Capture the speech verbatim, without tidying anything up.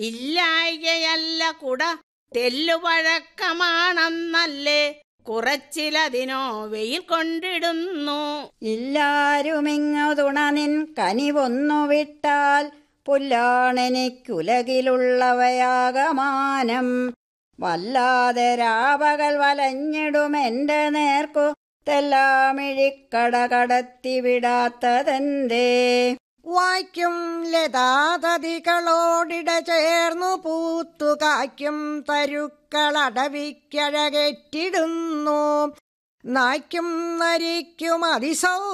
ഇല്ലായകയല്ല കുട തെല്ലുപഴക്കമാണെന്നല്ലേ കുറച്ചിലതിനോ വെയിൽ കൊണ്ടിടുന്നു. ഇല്ലാരുമിങ്ങു തുണനിൻ കനിവൊന്നു വിട്ടാൽ പുല്ലാണെനിക്കുലകിലുള്ളവയാകമാനം. വല്ലാതെ രാപകൽ വലഞ്ഞിടുമെന്റെ നേർക്കു തെല്ലാമിഴിക്കട കടത്തി വിടാത്തതെന്തേ? വായ്ക്കും ലതാതതികളോടിട ചേർന്നു പൂത്തു കായ്ക്കും തരുക്കളടവിക്കഴകെറ്റിടുന്നു. നായ്ക്കും നരിക്കും അതിസൗ